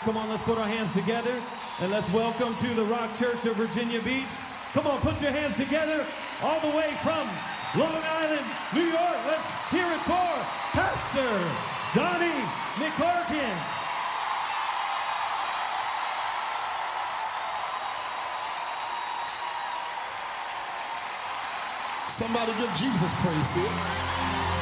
Come on, let's put our hands together and let's welcome to the Rock Church of Virginia Beach. Come on, put your hands together all the way from Long Island, New York. Let's hear it for Pastor Donnie McClurkin. Somebody give Jesus praise here.